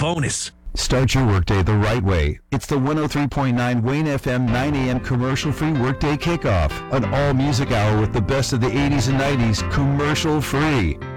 bonus. Start your workday the right way. It's the 103.9 Wayne FM 9 a.m. commercial-free workday kickoff. An all-music hour with the best of the 80s and 90s commercial-free.